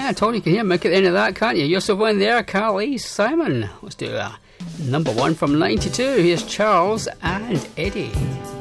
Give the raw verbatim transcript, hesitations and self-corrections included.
Yeah, Tony, you can hear Mick at the end of that, can't you? You're so one there, Carly Simon. Let's do a number one from ninety-two. Here's Charles and Eddie.